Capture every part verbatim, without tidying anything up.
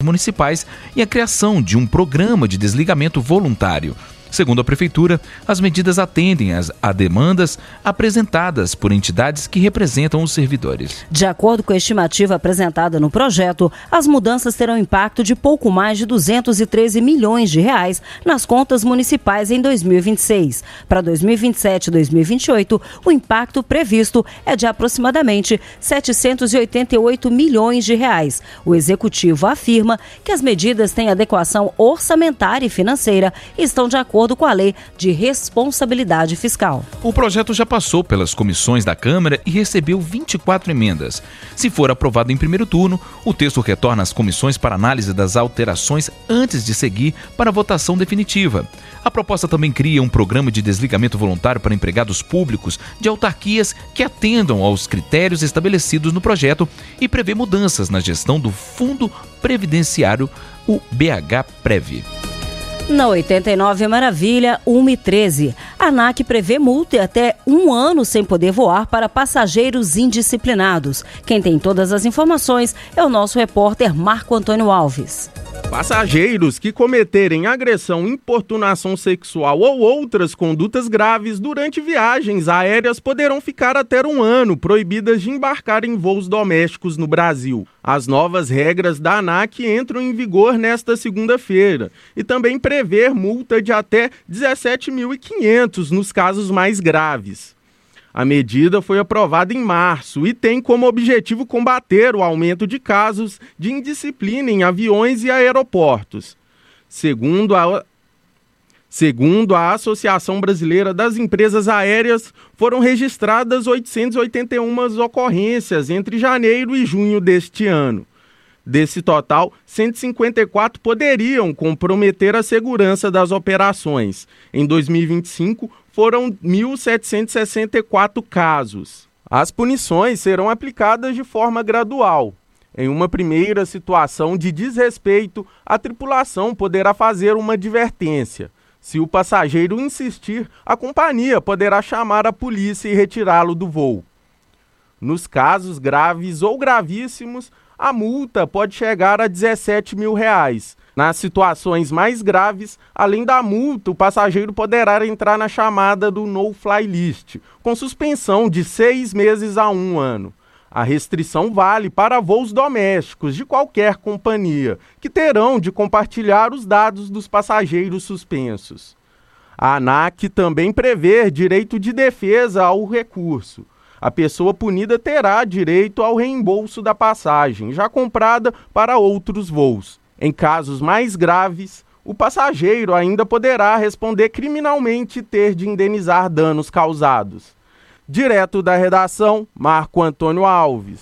municipais e a criação de um programa de desligamento voluntário. Segundo a Prefeitura, as medidas atendem às, a demandas apresentadas por entidades que representam os servidores. De acordo com a estimativa apresentada no projeto, as mudanças terão impacto de pouco mais de duzentos e treze milhões de reais nas contas municipais em dois mil e vinte e seis. Para dois mil e vinte e sete e dois mil e vinte e oito, o impacto previsto é de aproximadamente setecentos e oitenta e oito milhões de reais. O Executivo afirma que as medidas têm adequação orçamentária e financeira e estão de acordo com a Lei de Responsabilidade Fiscal. O projeto já passou pelas comissões da Câmara e recebeu vinte e quatro emendas. Se for aprovado em primeiro turno, o texto retorna às comissões para análise das alterações antes de seguir para a votação definitiva. A proposta também cria um programa de desligamento voluntário para empregados públicos de autarquias que atendam aos critérios estabelecidos no projeto e prevê mudanças na gestão do Fundo Previdenciário, o B H Prev. Na oitenta e nove Maravilha, uma e treze, a ANAC prevê multa e até um ano sem poder voar para passageiros indisciplinados. Quem tem todas as informações é o nosso repórter Marco Antônio Alves. Passageiros que cometerem agressão, importunação sexual ou outras condutas graves durante viagens aéreas poderão ficar até um ano proibidas de embarcar em voos domésticos no Brasil. As novas regras da ANAC entram em vigor nesta segunda-feira e também prevê multa de até dezessete mil e quinhentos reais nos casos mais graves. A medida foi aprovada em março e tem como objetivo combater o aumento de casos de indisciplina em aviões e aeroportos. Segundo a, segundo a Associação Brasileira das Empresas Aéreas, foram registradas oitocentas e oitenta e uma ocorrências entre janeiro e junho deste ano. Desse total, cento e cinquenta e quatro poderiam comprometer a segurança das operações. Em dois mil e vinte e cinco, foram mil setecentos e sessenta e quatro casos. As punições serão aplicadas de forma gradual. Em uma primeira situação de desrespeito, a tripulação poderá fazer uma advertência. Se o passageiro insistir, a companhia poderá chamar a polícia e retirá-lo do voo. Nos casos graves ou gravíssimos, a multa pode chegar a dezessete mil reais. Nas situações mais graves, além da multa, o passageiro poderá entrar na chamada do no-fly list, com suspensão de seis meses a um ano. A restrição vale para voos domésticos de qualquer companhia, que terão de compartilhar os dados dos passageiros suspensos. A ANAC também prevê direito de defesa ao recurso. A pessoa punida terá direito ao reembolso da passagem, já comprada para outros voos. Em casos mais graves, o passageiro ainda poderá responder criminalmente e ter de indenizar danos causados. Direto da redação, Marco Antônio Alves.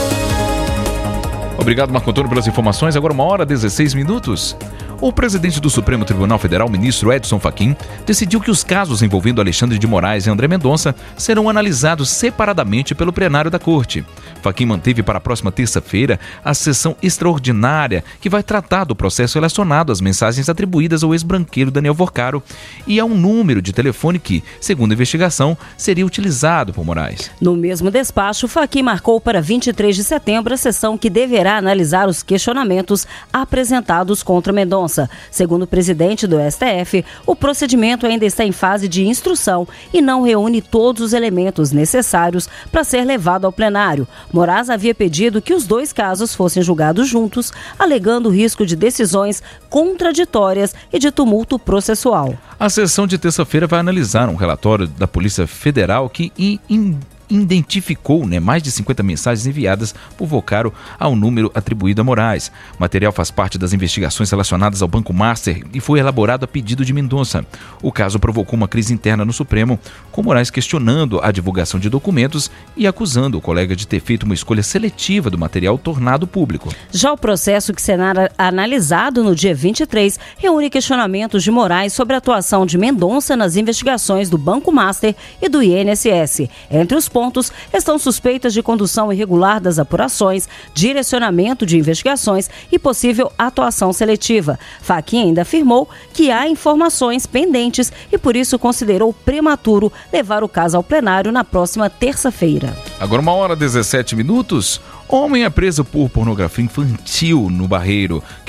Obrigado, Marco Antônio, pelas informações. Agora uma hora e dezesseis minutos. O presidente do Supremo Tribunal Federal, ministro Edson Fachin, decidiu que os casos envolvendo Alexandre de Moraes e André Mendonça serão analisados separadamente pelo plenário da Corte. Fachin manteve para a próxima terça-feira a sessão extraordinária que vai tratar do processo relacionado às mensagens atribuídas ao ex-banqueiro Daniel Vorcaro e a um número de telefone que, segundo a investigação, seria utilizado por Moraes. No mesmo despacho, Fachin marcou para vinte e três de setembro a sessão que deverá analisar os questionamentos apresentados contra Mendonça. Segundo o presidente do S T F, o procedimento ainda está em fase de instrução e não reúne todos os elementos necessários para ser levado ao plenário. Moraes havia pedido que os dois casos fossem julgados juntos, alegando o risco de decisões contraditórias e de tumulto processual. A sessão de terça-feira vai analisar um relatório da Polícia Federal que in... identificou né, mais de cinquenta mensagens enviadas por Vorcaro ao número atribuído a Moraes. O material faz parte das investigações relacionadas ao Banco Master e foi elaborado a pedido de Mendonça. O caso provocou uma crise interna no Supremo, com Moraes questionando a divulgação de documentos e acusando o colega de ter feito uma escolha seletiva do material tornado público. Já o processo que será analisado no dia vinte e três reúne questionamentos de Moraes sobre a atuação de Mendonça nas investigações do Banco Master e do I N S S. Entre os pontos pontos estão suspeitas de condução irregular das apurações, direcionamento de investigações e possível atuação seletiva. Fachin ainda afirmou que há informações pendentes e por isso considerou prematuro levar o caso ao plenário na próxima terça-feira. Agora uma hora e dezessete minutos. Homem é preso por pornografia infantil no Barreiro.